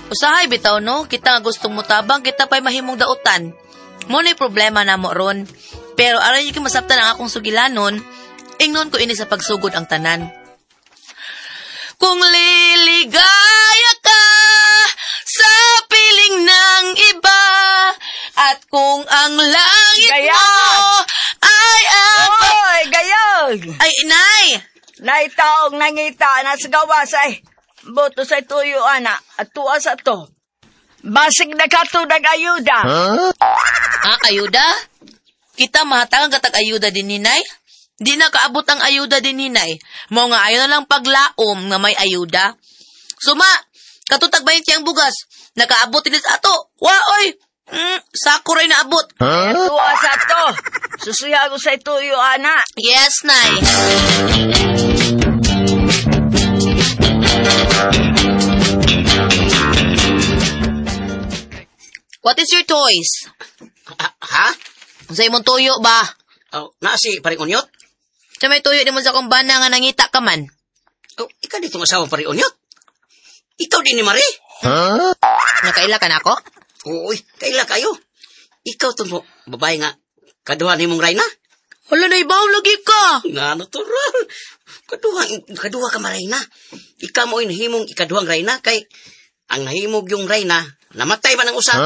Usahay bitaw no, kita nga gustong mutabang, kita pa'y mahimong dautan. Mo na'y problema na mo ron. Pero aron yung masabtan ang akong sugilanon, ingnon ko ini sa pagsugod ang tanan. Kung liligaya ka sa piling ng iba, at kung ang langit Gaya! mo ay Oy, gayog! Ay, inay! Naitaong nangita na sa gawasay. Boto sa tuyo, ana. At tuwa sa to. Basig na katudag ayuda. Ayuda? Kita mahatangan katag ayuda din ninay? Di na kaabot ang ayuda din ninay. Mo nga ayaw na lang paglaom nga may ayuda. Suma, katutag 20 ang bugas. Nakaabot din sa ato. Oy! Sako rin naabot. Tuwa sa to. Susuya ko sa tuyo, ana. Yes, nay. What is your toys? Ha? Sa imong tuyo ba? Oh, nasi paring unyot? Sa may tuyo di mo sa kumbana nga nangita ka man. Oh, ikaw dito masawa paring unyot? Ikaw din ni Marie? Nakaila ka na ako? Uy, kaila kayo. Ikaw to mo, babae nga, kaduha ni mong Rayna? Hala na ibaw lagi ka. Nga natural. Kaduha ka Rayna. Ikaw mo inahimong ikaduhang Rayna kay ang nahimog yung Rayna, namatay ba ng usa?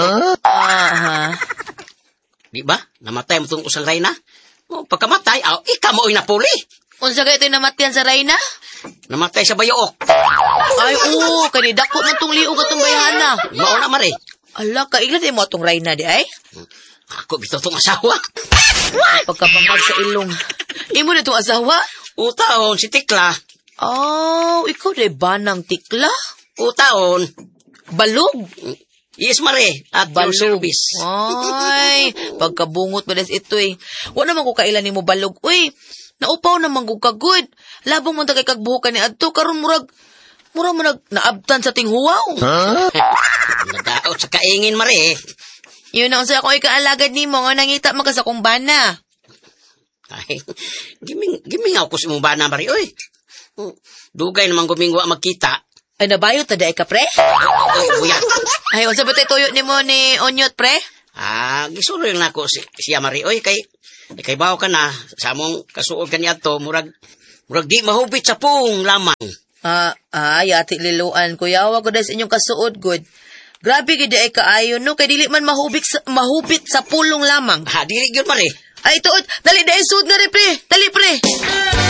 Di ba? Namatay mo itong usang Rayna? O, pagkamatay, ikaw mo inapuli. Unsa kayo ito namatyan sa Rayna? Namatay sa bayook. Ay, kanidako man tong liog atong bayana. Mauna Mare. Ala, kaiglan mo atong Rayna di ay? Ako bitaw itong asawa. Pagkabangag sa ilong. Imo na itong asawa? Utaon, si Tikla. Oh, ikaw na banang tikla? Utaon. Balog? Yes, Mare. At your service. Ay, pagkabungot mo ito eh. Wala naman ko kailan ni mo balog. Uy, naupaw naman ko kagod. Labong mo tagay kagbuhukan ni Adto. Karon murag naabtan sa tinghuwaw. Nadaot sa kaingin, Mare. Yun ang sa ako ikaalagad ni mo nga nangita maka sa kumbana. Ay, gimingaw ko si mong bana, Mare. Uy, dugay naman gumingwa magkita. Ay, nabayot na daay ka, pre? Buyan. Ay, unsa ba tayo tuyo ni mo ni Onyot, pre? Gisuro lang ako siya, Mari. Oy, kay bawo ka na, sa among kasuod kaniya to, murag di mahubit sa pung lamang. Yati liluan, kuya, wag ko dahil sa inyong kasuod, good. Grabe, gidi ay kaayo, no? Kay dili man mahubit sa pulong lamang. Dili yun, Mari. Ay, tuod, dali, suod nga rin, pre. Dali, pre.